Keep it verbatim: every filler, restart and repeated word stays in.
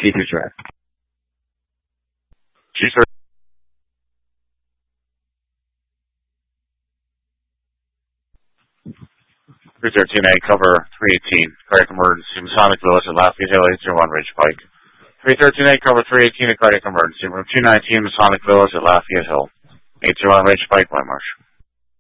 T two track. G three. three thirteen A, cover three eighteen. Cardiac emergency, Masonic Village at Lafayette Hill, eight zero one Ridge Pike. three thirteen A, cover three eighteen, a cardiac emergency. Room two nineteen, Masonic Village at Lafayette Hill, eight zero one Ridge Pike, White Marsh.